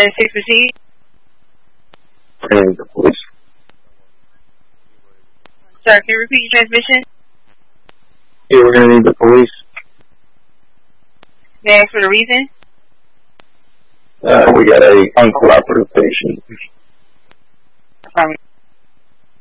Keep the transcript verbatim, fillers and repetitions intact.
ten six, proceed. We're going to need the police. Sir, can you repeat your transmission? Yeah, we're going to need the police. May I ask for the reason? Uh, we got a uncooperative patient. Affirmative.